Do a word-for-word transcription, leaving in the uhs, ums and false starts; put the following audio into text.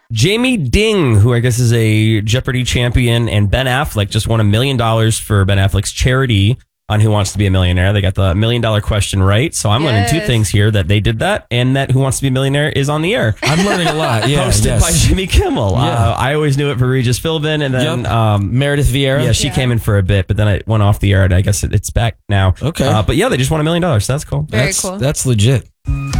Jamie Ding, who I guess is a Jeopardy champion, and Ben Affleck just won a million dollars for Ben Affleck's charity on Who Wants to Be a Millionaire. They got the million dollar question right. So I'm Yes. learning two things here, that they did that and that Who Wants to Be a Millionaire is on the air. I'm learning a lot. Yeah, Hosted yes. by Jimmy Kimmel. Yeah. Uh, I always knew it for Regis Philbin, and then Yep. um, Meredith Vieira. yeah, she Yeah. came in for a bit, but then it went off the air, and I guess it, it's back now. Okay. Uh, but yeah, they just won a million dollars. So that's cool. Very that's, cool. That's legit.